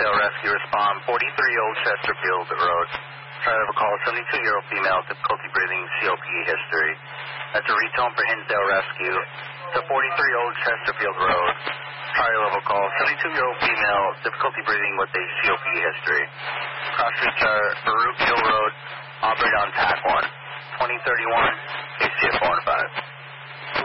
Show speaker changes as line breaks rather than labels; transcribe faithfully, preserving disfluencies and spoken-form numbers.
Hinsdale Rescue, respond forty-three Old Chesterfield Road. Try level call, seventy-two-year-old female, difficulty breathing, C O P D history. That's a retone for Hinsdale Rescue. To forty-three Old Chesterfield Road. Try level call, seventy-two-year-old female, difficulty breathing with a C O P D history. Cross streets are Baruch Hill Road, operate on T A C one. twenty thirty-one, K C F four and five.